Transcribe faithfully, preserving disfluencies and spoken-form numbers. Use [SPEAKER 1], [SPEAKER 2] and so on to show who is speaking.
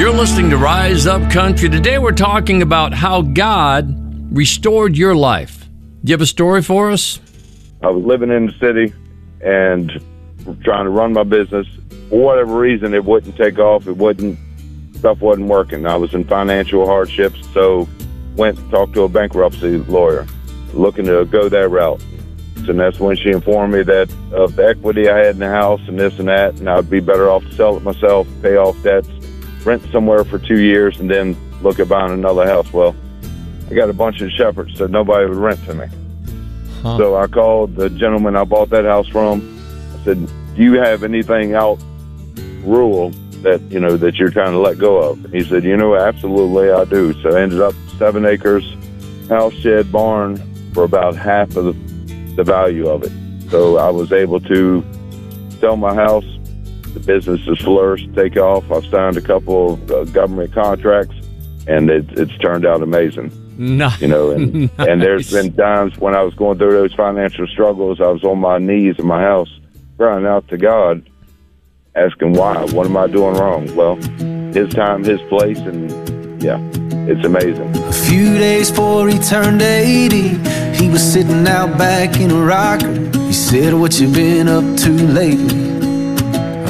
[SPEAKER 1] You're listening to Rise Up Country. Today we're talking about how God restored your life. Do you have a story for us?
[SPEAKER 2] I was living in the city and trying to run my business. For whatever reason, it wouldn't take off. It wouldn't, stuff wasn't working. I was in financial hardships, so went to talk to a bankruptcy lawyer, looking to go that route. And that's when she informed me that of the equity I had in the house and this and that, and I'd be better off to sell it myself, pay off debts, rent somewhere for two years, and then look at buying another house. Well, I got a bunch of shepherds, so nobody would rent to me. Huh. So I called the gentleman I bought that house from. I said, do you have anything out rural that, you know, that you're trying to let go of? And he said, you know, absolutely I do. So I ended up seven acres, house, shed, barn for about half of the, the value of it. So I was able to sell my house. The business has flourished, take off. I've signed a couple of uh, government contracts, and it, it's turned out amazing.
[SPEAKER 1] Nice.
[SPEAKER 2] You know, and, nice. and there's been times when I was going through those financial struggles, I was on my knees in my house, crying out to God, asking why, what am I doing wrong? Well, his time, his place, and yeah, it's amazing.
[SPEAKER 3] A few days before he turned eighty, he was sitting out back in a rocker. He said, what you been up to lately?